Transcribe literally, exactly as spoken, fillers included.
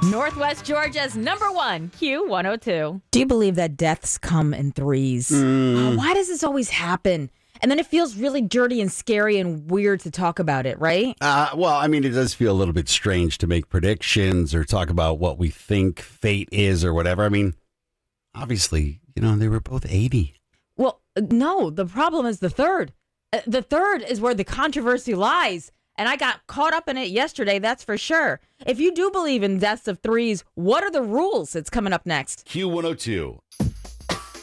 Northwest Georgia's number one, Q one oh two. Do you believe that deaths come in threes? Mm. Oh, why does this always happen? And then it feels really dirty and scary and weird to talk about it, right? Uh, well, I mean, it does feel a little bit strange to make predictions or talk about what we think fate is or whatever. I mean, obviously, you know, they were both eighty. Well, no, the problem is the third. Uh, The third is where the controversy lies. And I got caught up in it yesterday, that's for sure. If you do believe in deaths of threes, what are the rules? It's coming up next. Q one oh two.